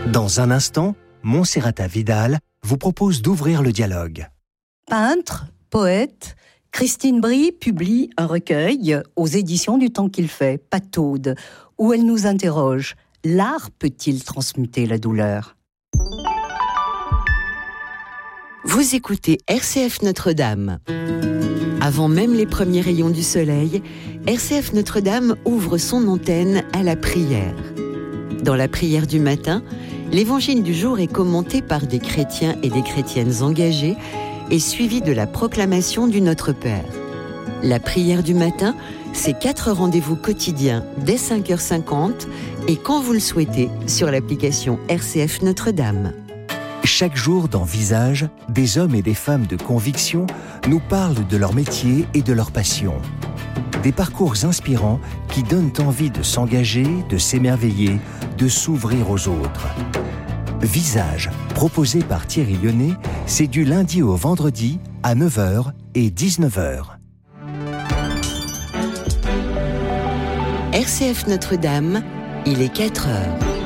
Dans un instant, Monserrata Vidal vous propose d'ouvrir le dialogue. Peintre, poète, Christine Brie publie un recueil aux éditions du Temps qu'il fait, Pataude, où elle nous interroge. L'art peut-il transmuter la douleur ? Vous écoutez RCF Notre-Dame. Avant même les premiers rayons du soleil, RCF Notre-Dame ouvre son antenne à la prière. Dans la prière du matin, l'évangile du jour est commenté par des chrétiens et des chrétiennes engagés et suivi de la proclamation du Notre Père. La prière du matin, c'est 4 rendez-vous quotidiens dès 5h50 et quand vous le souhaitez sur l'application RCF Notre-Dame. Chaque jour dans Visage, des hommes et des femmes de conviction nous parlent de leur métier et de leur passion. Des parcours inspirants qui donnent envie de s'engager, de s'émerveiller, de s'ouvrir aux autres. Visage, proposé par Thierry Lyonnais, c'est du lundi au vendredi à 9h et 19h. RCF Notre-Dame, il est 4h.